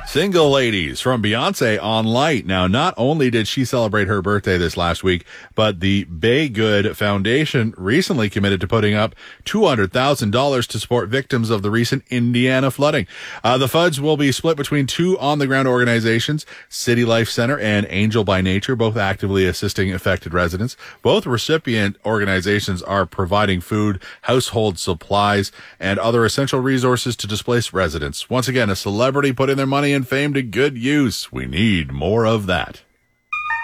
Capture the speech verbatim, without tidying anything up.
Single ladies from Beyonce on Light. Now, not only did she celebrate her birthday this last week, but the Bay Good Foundation recently committed to putting up two hundred thousand dollars to support victims of the recent Indiana flooding. Uh, the funds will be split between two on-the-ground organizations, City Life Center and Angel by Nature, both actively assisting affected residents. Both recipient organizations are providing food, household supplies, and other essential resources to displaced residents. Once again, a celebrity putting their money and fame to good use. We need more of that.